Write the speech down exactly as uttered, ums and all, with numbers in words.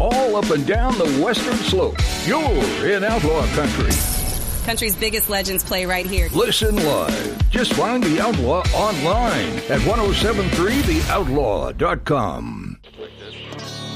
all up and down the western slope. You're in Outlaw Country. Country's biggest legends play right here. Listen live. Just find The Outlaw online at ten seventy-three the outlaw dot com.